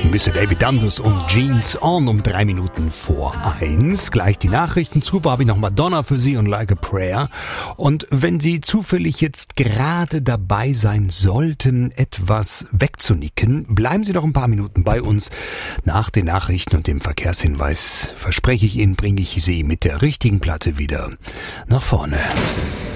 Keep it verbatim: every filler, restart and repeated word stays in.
Mister David Dundas und Jeans On um drei Minuten vor eins. Gleich die Nachrichten zu, habe ich noch Madonna für Sie und Like a Prayer. Und wenn Sie zufällig jetzt gerade dabei sein sollten, etwas wegzunicken, bleiben Sie doch ein paar Minuten bei uns. Nach den Nachrichten und dem Verkehrshinweis verspreche ich Ihnen, bringe ich Sie mit der richtigen Platte wieder nach vorne.